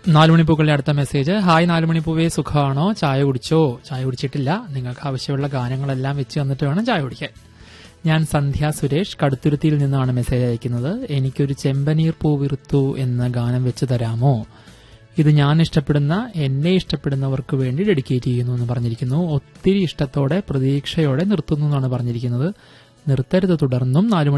നാലുമണിപ്പൂക്കളുടെ അടുത്ത message. Hi നാലുമണിപ്പൂവേ, സുഖമാണോ? ചായ കുടിച്ചോ? ചായ കുടിച്ചിട്ടില്ല. നിങ്ങൾക്ക് ആവശ്യമുള്ള ഗാനങ്ങളെല്ലാം വെച്ച് വന്നിട്ട് വേണം ചായ കുടിക്കാൻ. ഞാൻ സന്ധ്യ സുരേഷ് കടുത്തുരുത്തിയിൽ നിന്നാണ് മെസ്സേജ് അയക്കുന്നത്. എനിക്കൊരു ചെമ്പനീർ പൂവിറുത്തു എന്ന ഗാനം വെച്ച് തരാമോ? ഇത് ഞാൻ ഇഷ്ടപ്പെടുന്ന, എന്നെ ഇഷ്ടപ്പെടുന്നവർക്ക് വേണ്ടി ഡെഡിക്കേറ്റ് ചെയ്യുന്നു എന്ന് പറഞ്ഞിരിക്കുന്നു. ഒത്തിരി ഇഷ്ടത്തോടെ പ്രതീക്ഷയോടെ നിർത്തുന്നു എന്നാണ് പറഞ്ഞിരിക്കുന്നത്. നിർത്തരുത്, തുടർന്നും 4